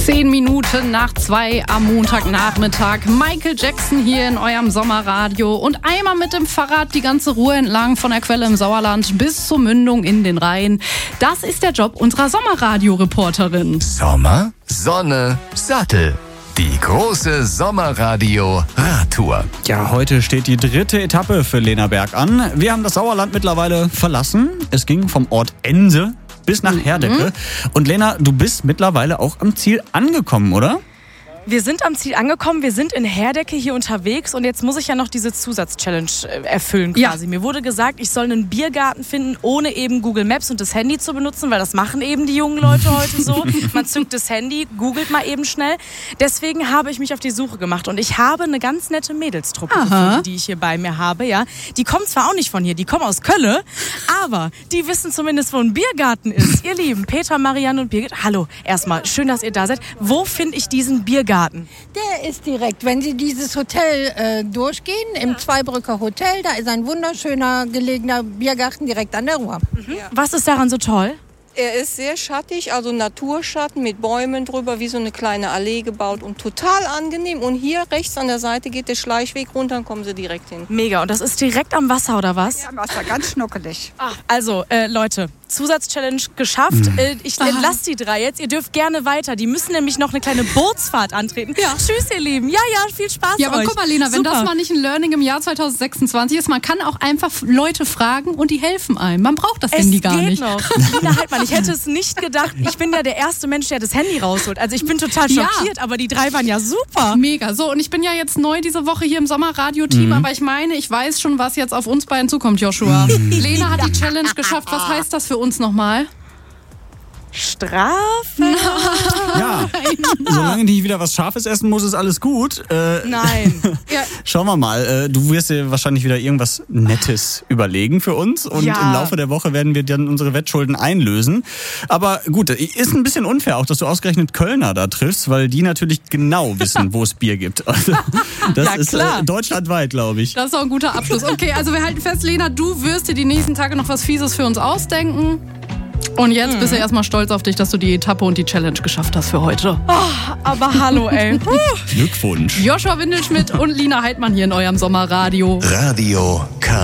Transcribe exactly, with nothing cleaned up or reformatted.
Zehn Minuten nach zwei am Montagnachmittag. Michael Jackson hier in eurem Sommerradio und einmal mit dem Fahrrad die ganze Ruhr entlang von der Quelle im Sauerland bis zur Mündung in den Rhein. Das ist der Job unserer Sommerradio-Reporterin. Sommer, Sonne, Sattel. Die große Sommerradio-Radtour. Ja, heute steht die dritte Etappe für Lena Berg an. Wir haben das Sauerland mittlerweile verlassen. Es ging vom Ort Ense bis nach Herdecke. Mhm. Und Lena, du bist mittlerweile auch am Ziel angekommen, oder? Wir sind am Ziel angekommen, wir sind in Herdecke hier unterwegs und jetzt muss ich ja noch diese Zusatz-Challenge erfüllen quasi. Ja. Mir wurde gesagt, ich soll einen Biergarten finden, ohne eben Google Maps und das Handy zu benutzen, weil das machen eben die jungen Leute heute so. Man zückt das Handy, googelt mal eben schnell. Deswegen habe ich mich auf die Suche gemacht und ich habe eine ganz nette Mädelstruppe Aha. gefunden, die ich hier bei mir habe. Ja. Die kommen zwar auch nicht von hier, die kommen aus Kölle, aber die wissen zumindest, wo ein Biergarten ist. Ihr Lieben, Petra, Marianne und Birgit, hallo, erstmal schön, dass ihr da seid. Wo finde ich diesen Biergarten? Der ist direkt, wenn Sie dieses Hotel äh, durchgehen, im Zweibrücker Hotel, da ist ein wunderschöner gelegener Biergarten direkt an der Ruhr. Mhm. Ja. Was ist daran so toll? Er ist sehr schattig, also Naturschatten mit Bäumen drüber, wie so eine kleine Allee gebaut und total angenehm. Und hier rechts an der Seite geht der Schleichweg runter, dann kommen Sie direkt hin. Mega, und das ist direkt am Wasser, oder was? Ja, am Wasser, ganz schnuckelig. Ah, also, äh, Leute, Zusatz-Challenge geschafft. Mhm. Äh, ich entlasse die drei jetzt, ihr dürft gerne weiter. Die müssen nämlich noch eine kleine Bootsfahrt antreten. Ja. Tschüss, ihr Lieben. Ja, ja, viel Spaß Ja, aber euch. guck mal, Lena, wenn Super. das mal nicht ein Learning im Jahr zwanzig sechsundzwanzig ist, man kann auch einfach Leute fragen und die helfen einem. Man braucht das es Handy gar geht nicht. Noch. Lina Heidmann, ich hätte es nicht gedacht. Ich bin ja der erste Mensch, der das Handy rausholt. Also ich bin total schockiert, ja. aber die drei waren ja super. Mega. So, und ich bin ja jetzt neu diese Woche hier im Sommerradio-Team, mhm. aber ich meine, ich weiß schon, was jetzt auf uns beiden zukommt, Joshua. Mhm. Lena hat die Challenge geschafft. Was heißt das für uns nochmal? Strafe? Ja, solange nicht wieder was Scharfes essen muss, ist alles gut. Äh, Nein. Ja. Schauen wir mal, äh, du wirst dir wahrscheinlich wieder irgendwas Nettes überlegen für uns und ja. im Laufe der Woche werden wir dann unsere Wettschulden einlösen. Aber gut, ist ein bisschen unfair auch, dass du ausgerechnet Kölner da triffst, weil die natürlich genau wissen, wo es Bier gibt. Also, das ja, ist äh, deutschlandweit, glaube ich. Das ist auch ein guter Abschluss. Okay, also wir halten fest, Lena, du wirst dir die nächsten Tage noch was Fieses für uns ausdenken. Und jetzt hm. bist du erstmal stolz auf dich, dass du die Etappe und die Challenge geschafft hast für heute. Oh, aber hallo, ey. Glückwunsch. Joshua Windelschmidt und Lina Heidmann hier in eurem Sommerradio. Radio K.